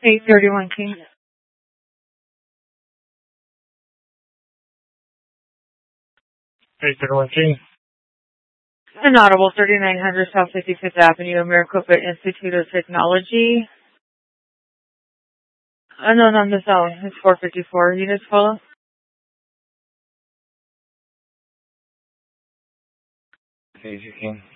831 King. King. Inaudible 3900 South 55th Avenue, Maricopa Institute of Technology. Unknown on the zone. It's 454. Units follow. King.